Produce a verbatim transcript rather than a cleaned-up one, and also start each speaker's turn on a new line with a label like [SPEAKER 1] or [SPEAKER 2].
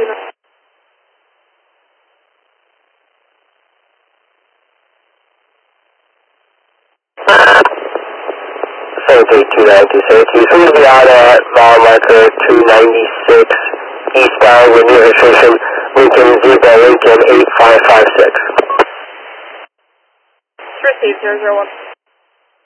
[SPEAKER 1] Seventy two ninety Syracuse. We're going to be out at mile marker two ninety-six eastbound with new registration Lincoln Zebra Lincoln eight five five six.
[SPEAKER 2] Received zero zero one.